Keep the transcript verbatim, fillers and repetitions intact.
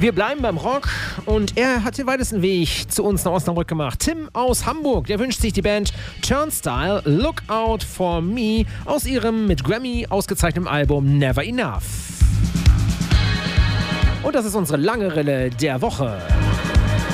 Wir bleiben beim Rock und er hat den weitesten Weg zu uns nach Osnabrück gemacht. Tim aus Hamburg, der wünscht sich die Band Turnstile, Look Out For Me aus ihrem mit Grammy ausgezeichneten Album Never Enough. Und das ist unsere lange Rille der Woche.